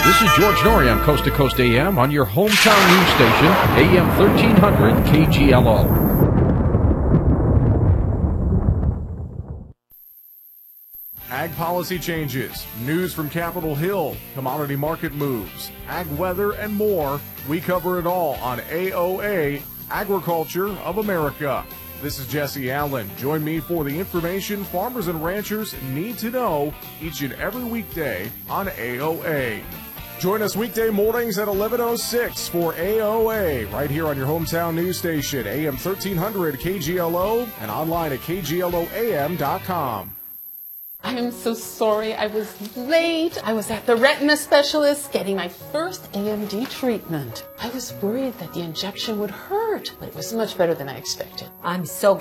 This is George Norrie on Coast to Coast AM on your hometown news station, AM 1300 KGLO. Ag policy changes, news from Capitol Hill, commodity market moves, ag weather, and more. We cover it all on AOA, Agriculture of America. This is Jesse Allen. Join me for the information farmers and ranchers need to know each and every weekday on AOA. Join us weekday mornings at 11:06 for AOA, right here on your hometown news station, AM 1300 KGLO, and online at KGLOAM.com. I am so sorry I was late. I was at the retina specialist getting my first AMD treatment. I was worried that the injection would hurt, but it was much better than I expected. I'm so